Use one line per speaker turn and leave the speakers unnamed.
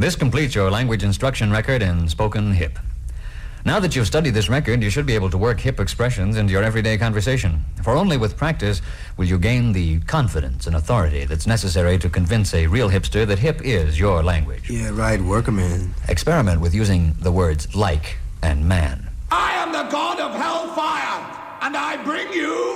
This completes your language instruction record in spoken hip. Now that you've studied this record, you should be able to work hip expressions into your everyday conversation. For only with practice will you gain the confidence and authority that's necessary to convince a real hipster that hip is your language.
Yeah, right. Work 'em in.
Experiment with using the words like and man.
I am the god of hellfire, and I bring you